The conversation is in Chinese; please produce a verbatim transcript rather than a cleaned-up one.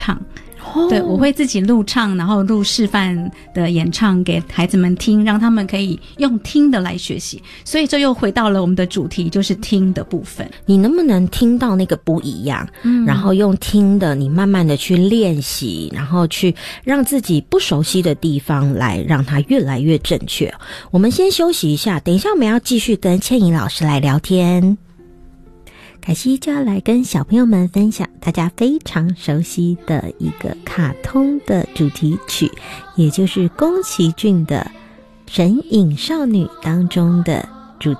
唱。对，我会自己录唱，然后录示范的演唱给孩子们听，让他们可以用听的来学习。所以这又回到了我们的主题，就是听的部分。 你能不能听到那个不一样，嗯，然后用听的你慢慢的去练习，然后去让自己不熟悉的地方来让它越来越正确。我们先休息一下，等一下我们要继续跟倩怡老师来聊天。凯西就要来跟小朋友们分享大家非常熟悉的一个卡通的主题曲，也就是宫崎骏的《神隐少女》当中的